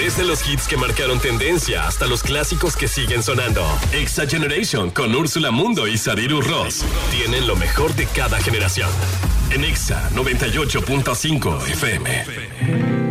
Desde los hits que marcaron tendencia hasta los clásicos que siguen sonando. Exa Generation con Úrsula Mundo y Sariru Ross tienen lo mejor de cada generación. En Exa 98.5 FM.